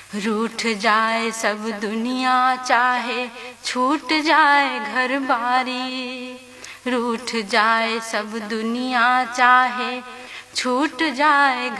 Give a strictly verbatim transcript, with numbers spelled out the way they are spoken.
रूठ जाए सब दुनिया चाहे छूट जाए घर बारी, रूठ जाए सब दुनिया चाहे छूट जाए